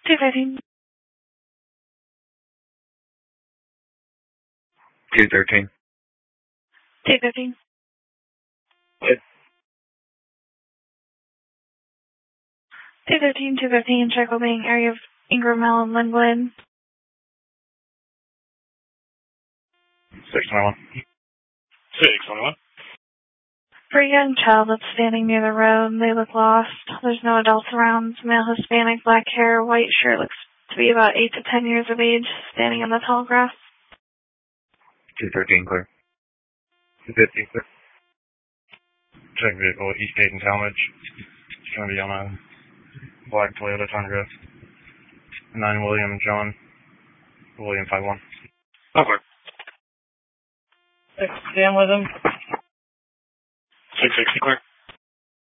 215. 213. 215. Good. 215, check opening area of Ingram Mill and Linwood. 621. 621. For a young child that's standing near the road, they look lost. There's no adults around. Male Hispanic, black hair, white shirt, looks to be about 8 to 10 years of age, standing in the tall grass. 213 clear. 250 clear. Check vehicle, East Gate and Talmadge. It's going to be on a black Toyota Tundra. 9 William John. William 51. Okay. 6 stand with him. 660 clear.